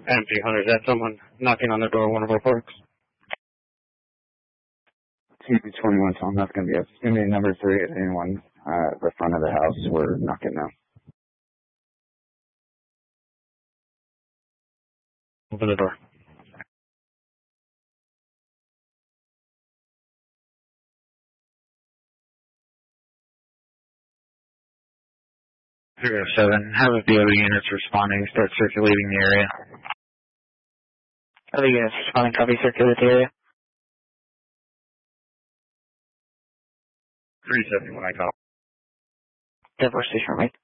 Empty, Hunter. Is that someone knocking on the door of one of our parks? TB21, Tom, that's going to be us. It's going to be number 3 at anyone at the front of the house. We're knocking now. Open the door. 07, have a few other units responding, start circulating the area. Other units responding, copy, circulate the area. 371, I call. Deborah Station, right?